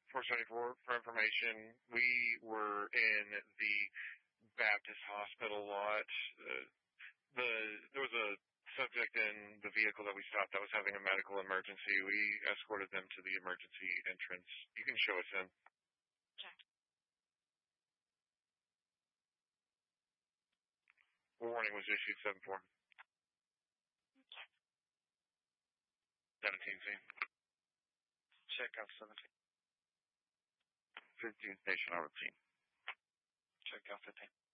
474 for information. We were in the Baptist Hospital lot. There was a subject in the vehicle that we stopped that was having a medical emergency. We escorted them to the emergency entrance. You can show us in. Okay. Warning was issued 7-4. Okay. 17C. Check out 17. 15 station over team. Check out 15.